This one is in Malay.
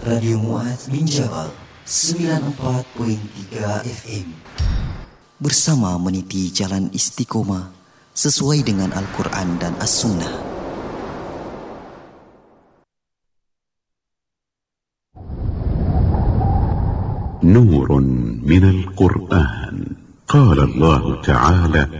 Radio Mu'adz bin Jabal 94.3 FM. Bersama meniti jalan istiqomah sesuai dengan Al-Quran dan As-Sunnah. نور من القرآن قال الله تعالى